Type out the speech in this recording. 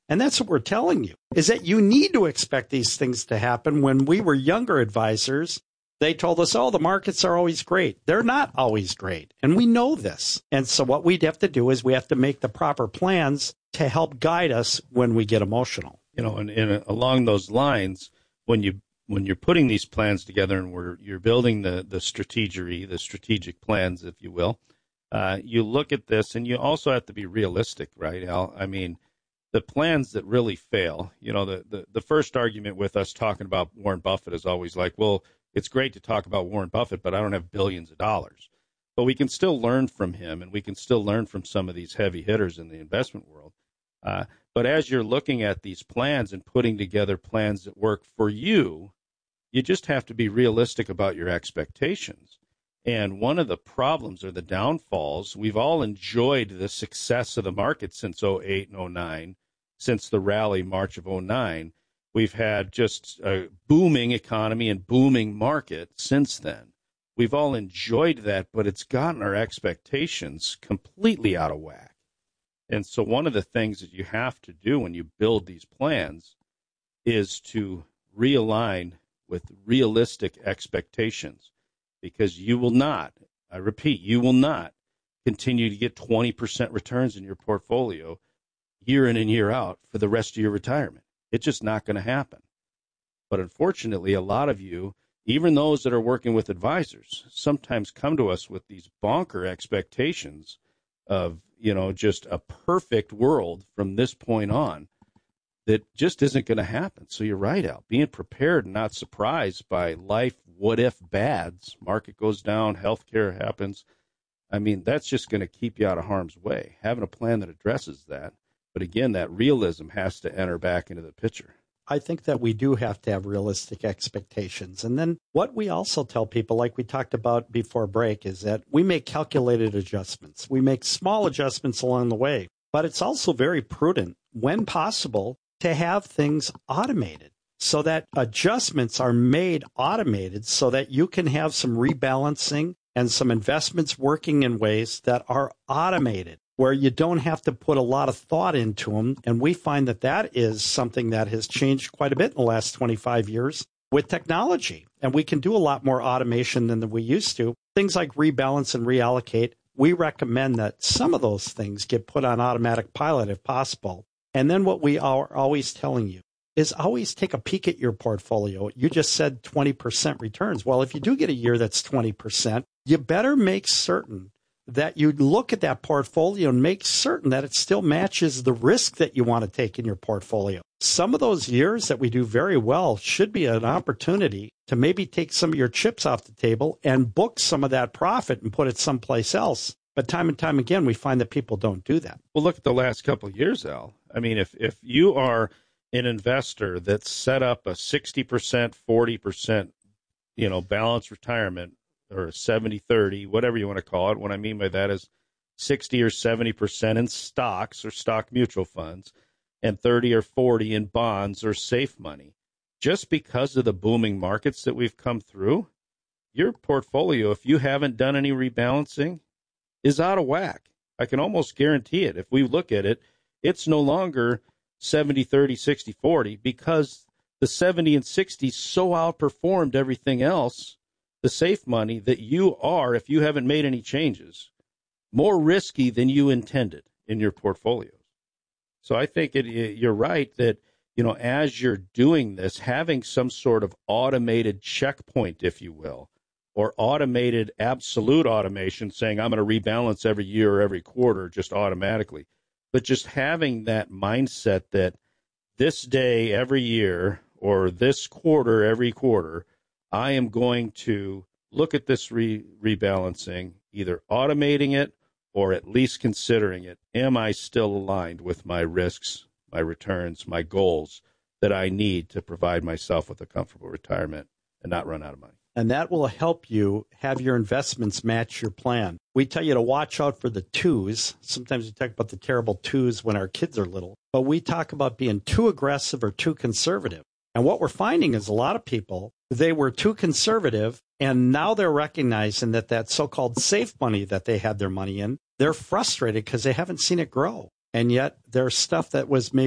And that's what we're telling you, is that you need to expect these things to happen. When we were younger advisors, they told us, oh, the markets are always great. They're not always great. And we know this. And so what we'd have to do is we have to make the proper plans to help guide us when we get emotional. And along those lines, when you're putting these plans together and you're building the strategic plans, if you will, you look at this and you also have to be realistic, right, Al? I mean, the plans that really fail, the first argument with us talking about Warren Buffett is always like, well, it's great to talk about Warren Buffett, but I don't have billions of dollars. But we can still learn from him, and we can still learn from some of these heavy hitters in the investment world. But as you're looking at these plans and putting together plans that work for you, you just have to be realistic about your expectations. And one of the problems or the downfalls, we've all enjoyed the success of the market since 08 and 09, since the rally March of 09. We've had just a booming economy and booming market since then. We've all enjoyed that, but it's gotten our expectations completely out of whack. And so one of the things that you have to do when you build these plans is to realign with realistic expectations, because you will not, I repeat, you will not continue to get 20% returns in your portfolio year in and year out for the rest of your retirement. It's just not going to happen. But unfortunately, a lot of you, even those that are working with advisors, sometimes come to us with these bonker expectations of, just a perfect world from this point on that just isn't going to happen. So you're right, Al. Being prepared and not surprised by life what-if bads. Market goes down, healthcare happens. I mean, that's just going to keep you out of harm's way. Having a plan that addresses that. But again, that realism has to enter back into the picture. I think that we do have to have realistic expectations. And then what we also tell people, like we talked about before break, is that we make calculated adjustments. We make small adjustments along the way. But it's also very prudent, when possible, to have things automated so that adjustments are made automated so that you can have some rebalancing and some investments working in ways that are automated, where you don't have to put a lot of thought into them. And we find that that is something that has changed quite a bit in the last 25 years with technology. And we can do a lot more automation than we used to. Things like rebalance and reallocate, we recommend that some of those things get put on automatic pilot if possible. And then what we are always telling you is always take a peek at your portfolio. You just said 20% returns. Well, if you do get a year that's 20%, you better make certain that you look at that portfolio and make certain that it still matches the risk that you want to take in your portfolio. Some of those years that we do very well should be an opportunity to maybe take some of your chips off the table and book some of that profit and put it someplace else. But time and time again, we find that people don't do that. Well, look at the last couple of years, Al. I mean, if you are an investor that's set up a 60%, 40%, balanced retirement, or 70-30, whatever you want to call it. What I mean by that is 60 or 70% in stocks or stock mutual funds and 30 or 40 in bonds or safe money. Just because of the booming markets that we've come through, your portfolio, if you haven't done any rebalancing, is out of whack. I can almost guarantee it. If we look at it, it's no longer 70-30, 60-40 because the 70 and 60 so outperformed everything else, the safe money, that you are, if you haven't made any changes, more risky than you intended in your portfolios. So I think you're right that, as you're doing this, having some sort of automated checkpoint, if you will, or automated absolute automation saying I'm going to rebalance every year or every quarter just automatically, but just having that mindset that this day every year or this quarter every quarter, I am going to look at this rebalancing, either automating it or at least considering it. Am I still aligned with my risks, my returns, my goals that I need to provide myself with a comfortable retirement and not run out of money? And that will help you have your investments match your plan. We tell you to watch out for the twos. Sometimes we talk about the terrible twos when our kids are little, but we talk about being too aggressive or too conservative. And what we're finding is a lot of people, they were too conservative, and now they're recognizing that that so-called safe money that they had their money in, they're frustrated because they haven't seen it grow. And yet there's stuff that was maybe